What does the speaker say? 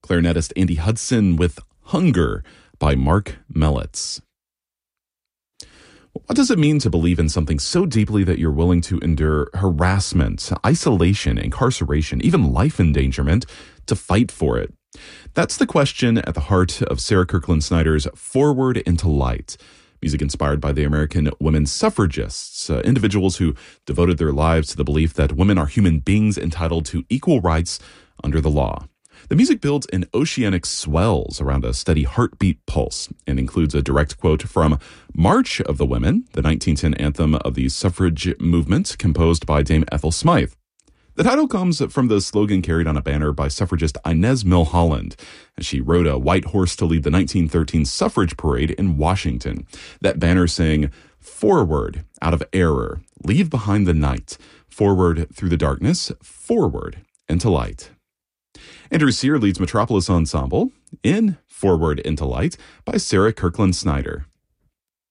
clarinetist Andy Hudson with Hunger by Mark Mellitz. What does it mean to believe in something so deeply that you're willing to endure harassment, isolation, incarceration, even life endangerment to fight for it? That's the question at the heart of Sarah Kirkland Snyder's Forward into Light. Music inspired by the American women suffragists, individuals who devoted their lives to the belief that women are human beings entitled to equal rights under the law. The music builds in oceanic swells around a steady heartbeat pulse and includes a direct quote from March of the Women, the 1910 anthem of the suffrage movement composed by Dame Ethel Smythe. The title comes from the slogan carried on a banner by suffragist Inez Milholland, as she rode a white horse to lead the 1913 suffrage parade in Washington. That banner saying, "Forward out of error, leave behind the night, forward through the darkness, forward into light." Andrew Sear leads Metropolis Ensemble in Forward into Light by Sarah Kirkland Snyder.